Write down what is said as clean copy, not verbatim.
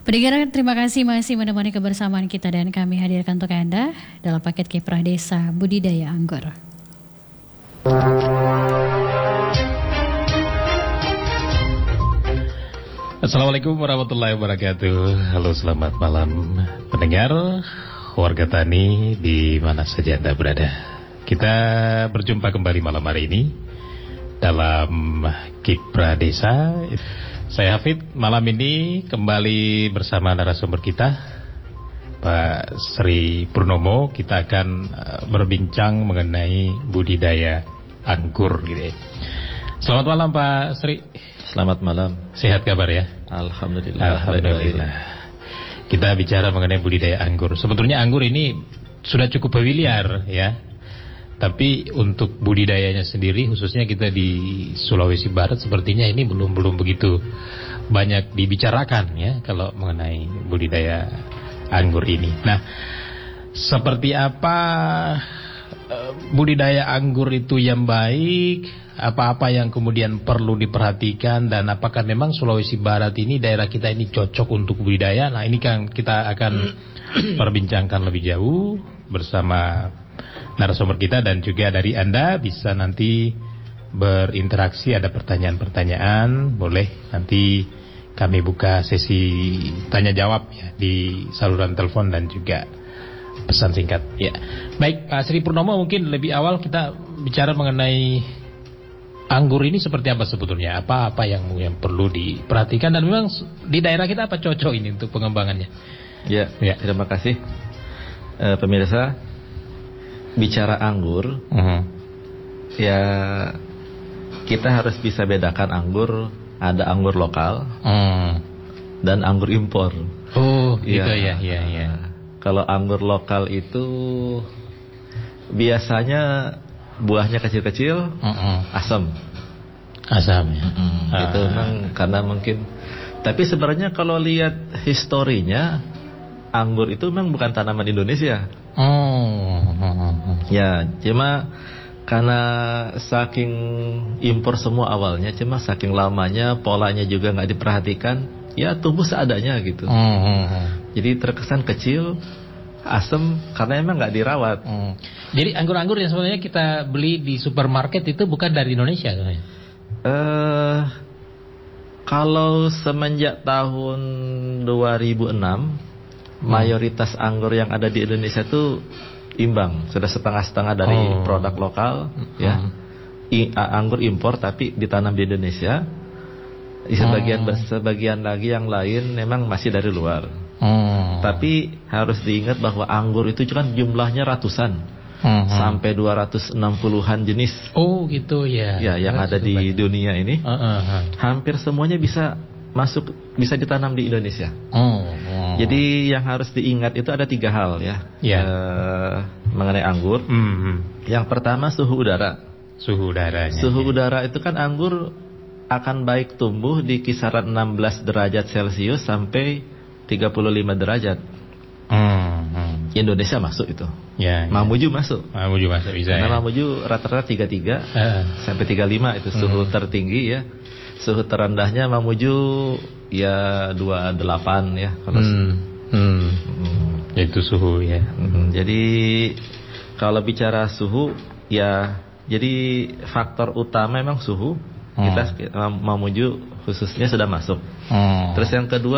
Pendengar, terima kasih masih menemani kebersamaan kita dan kami hadirkan untuk Anda dalam paket Kiprah Desa Budidaya Anggur. Assalamualaikum warahmatullahi wabarakatuh. Halo, selamat malam pendengar, warga tani di mana saja Anda berada. Kita berjumpa kembali malam hari ini dalam Kiprah Desa. Saya Hafid, malam ini kembali bersama narasumber kita, Pak Sri Purnomo. Kita akan berbincang mengenai budidaya anggur gitu ya. Selamat malam Pak Sri. Selamat malam. Sehat kabar ya? Alhamdulillah. Alhamdulillah. Kita bicara mengenai budidaya anggur. Sebetulnya anggur ini sudah cukup familiar ya. Tapi untuk budidayanya sendiri, khususnya kita di Sulawesi Barat, sepertinya ini belum begitu banyak dibicarakan ya kalau mengenai budidaya anggur ini. Nah, seperti apa budidaya anggur itu yang baik? Apa-apa yang kemudian perlu diperhatikan, dan apakah memang Sulawesi Barat ini, daerah kita ini cocok untuk budidaya? Nah, ini kan kita akan perbincangkan lebih jauh bersama narasumber kita, dan juga dari Anda bisa nanti berinteraksi, ada pertanyaan-pertanyaan, boleh nanti kami buka sesi tanya jawab ya di saluran telepon dan juga pesan singkat. Ya, baik Pak Sri Purnomo, mungkin lebih awal kita bicara mengenai anggur ini seperti apa sebetulnya, apa yang perlu diperhatikan, dan memang di daerah kita apa cocok ini untuk pengembangannya. Ya. Terima kasih pemirsa. Bicara anggur, ya kita harus bisa bedakan anggur. Ada anggur lokal dan anggur impor. Oh, gitu ya. Kalau anggur lokal itu biasanya buahnya kecil-kecil, asam ya. Itu memang karena mungkin. Tapi sebenarnya kalau lihat historinya, anggur itu memang bukan tanaman Indonesia. Ya, cuma karena saking impor semua awalnya, cuma saking lamanya, polanya juga nggak diperhatikan, ya tumbuh seadanya gitu. Jadi terkesan kecil, asam karena emang nggak dirawat. Jadi anggur-anggur yang sebenarnya kita beli di supermarket itu bukan dari Indonesia, kalau semenjak tahun 2006, mayoritas anggur yang ada di Indonesia itu imbang, sudah setengah-setengah dari produk lokal, ya. Anggur impor tapi ditanam di Indonesia. Sebagian lagi yang lain memang masih dari luar. Tapi harus diingat bahwa anggur itu kan jumlahnya ratusan, sampai 260-an jenis. Oh gitu ya. Ya, yang ada di dunia ini. Hampir semuanya bisa ditanam di Indonesia. Jadi yang harus diingat itu ada 3 hal ya, mengenai anggur. Yang pertama suhu udara. Suhu udaranya. Suhu udara itu kan anggur akan baik tumbuh di kisaran 16 derajat Celcius sampai 35 derajat. Indonesia masuk itu. Mamuju masuk. Mamuju masuk bisa. Karena Mamuju rata-rata 33 sampai 35 itu suhu tertinggi ya. Suhu terendahnya Mamuju ya 28 ya kalau itu suhu ya. Jadi kalau bicara suhu ya, jadi faktor utama memang suhu. Kita Mamuju khususnya sudah masuk. Terus yang kedua